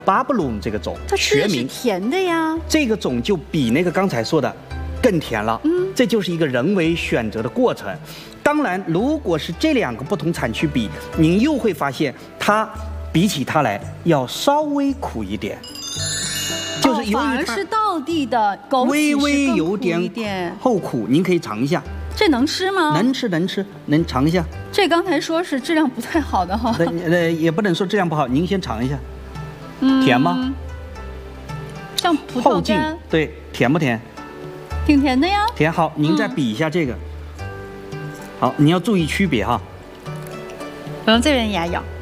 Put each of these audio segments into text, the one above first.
巴布隆这个种， 它吃的是学名甜的呀。 这个种就比那个刚才说的更甜了。这就是一个人为选择的过程。当然，如果是这2个不同产区比，您又会发现它比起它来要稍微苦一点。就是由于它反而是道地的枸杞微微是更有苦一点后苦，您可以尝一下。 这能吃吗？ 能吃，能尝一下。 这刚才说是质量不太好的哈。 也不能说质量不好，您先尝一下。甜吗？ 像葡萄后劲干。 对，甜不甜？ 挺甜的呀。 甜。好，您再比一下这个。好，你要注意区别哈。 然后这边也有。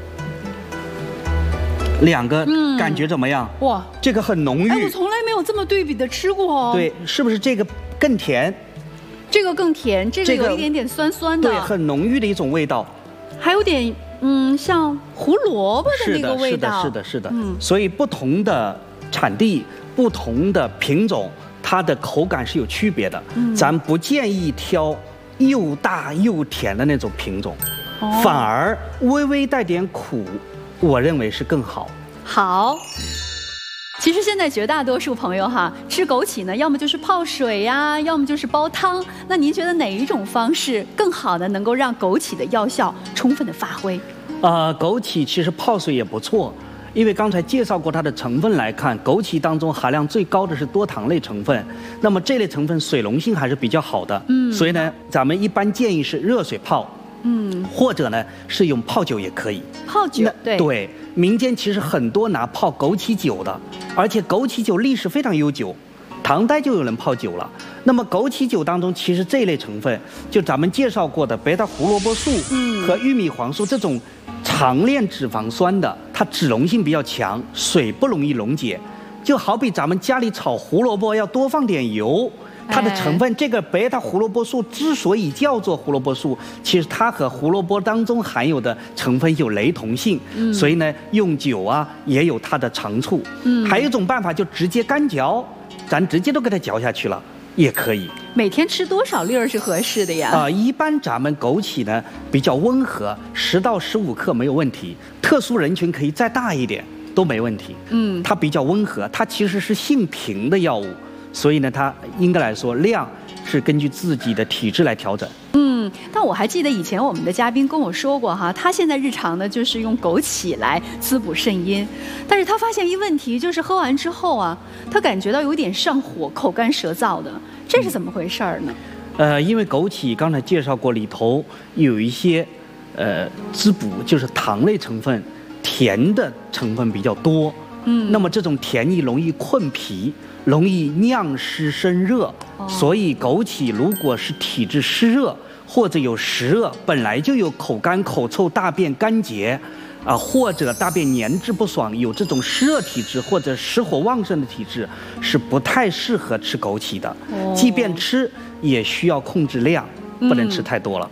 2个感觉怎么样？ 哇， 这个很浓郁。 哎，我从来没有这么对比的吃过哦。 对，是不是这个更甜？ 这个更甜，这个有一点点酸酸的。 对，很浓郁的一种味道。 还有点像胡萝卜的那个味道。 是的。所以不同的产地、不同的品种，它的口感是有区别的。咱不建议挑又大又甜的那种品种，反而微微带点苦，我认为是更好。 好。其实现在绝大多数朋友哈吃枸杞呢，要么就是泡水呀，要么就是煲汤。那您觉得哪一种方式更好的能够让枸杞的药效充分的发挥？ 枸杞其实泡水也不错，因为刚才介绍过它的成分来看，枸杞当中含量最高的是多糖类成分，那么这类成分水溶性还是比较好的。所以呢，咱们一般建议是热水泡。或者呢是用泡酒也可以。 泡酒， 对，民间其实很多拿泡枸杞酒的，而且枸杞酒历史非常悠久，唐代就有人泡酒了。那么枸杞酒当中，其实这类成分，就咱们介绍过的贝塔胡萝卜素和玉米黄素这种长链脂肪酸的，它脂溶性比较强，水不容易溶解。就好比咱们家里炒胡萝卜要多放点油。它的成分，这个贝塔胡萝卜素之所以叫做胡萝卜素，其实它和胡萝卜当中含有的成分有雷同性，所以呢，用酒啊也有它的长处。还有一种办法就直接干嚼，咱直接都给它嚼下去了，也可以。 每天吃多少粒儿是合适的呀？ 一般咱们枸杞呢比较温和，10到15克没有问题。特殊人群可以再大一点都没问题。它比较温和，它其实是性平的药物。所以呢，它应该来说量是根据自己的体质来调整。 但我还记得以前我们的嘉宾跟我说过哈，他现在日常呢就是用枸杞来滋补肾阴，但是他发现一问题，就是喝完之后啊，他感觉到有点上火、口干舌燥的，这是怎么回事呢？ 因为枸杞刚才介绍过，里头有一些滋补，就是糖类成分、甜的成分比较多。那么这种甜腻容易困脾。容易酿湿生热，所以枸杞如果是体质湿热或者有湿热，本来就有口干、口臭、大便干结，或者大便黏滞不爽，有这种湿热体质或者湿火旺盛的体质，是不太适合吃枸杞的。即便吃，也需要控制量，不能吃太多了。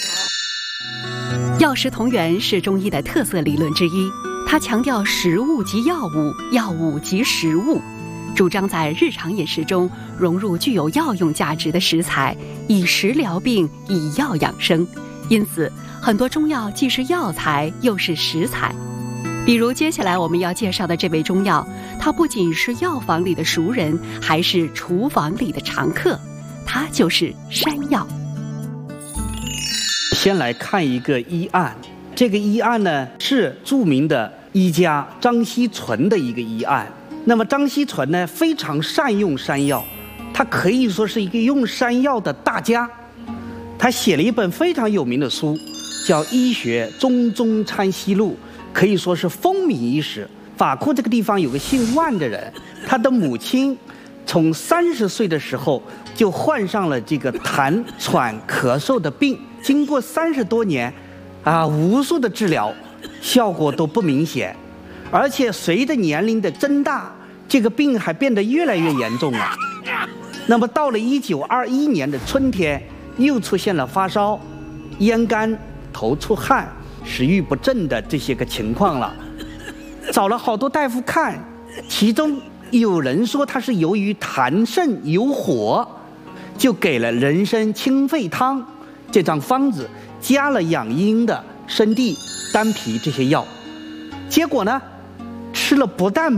药食同源是中医的特色理论之一，它强调食物即药物，药物即食物。主张在日常饮食中融入具有药用价值的食材，以食疗病，以药养生。因此，很多中药既是药材，又是食材。比如接下来我们要介绍的这味中药，它不仅是药房里的熟人，还是厨房里的常客，它就是山药。 先来看一个医案，这个医案呢是著名的医家张锡纯的一个医案。那么张锡纯呢非常善用山药，他可以说是一个用山药的大家。他写了一本非常有名的书，叫《医学中中参西录》，可以说是风靡一时。法库这个地方有个姓万的人，他的母亲从30岁的时候就患上了这个痰喘咳嗽的病，经过30多年无数的治疗，效果都不明显。而且随着年龄的增大，这个病还变得越来越严重了。那么到了1921年的春天，又出现了发烧、咽干、头出汗、食欲不振的这些个情况了。找了好多大夫看，其中有人说他是由于痰肾有火，就给了人参清肺汤这张方子，加了养阴的生地、丹皮这些药。结果呢，吃了不但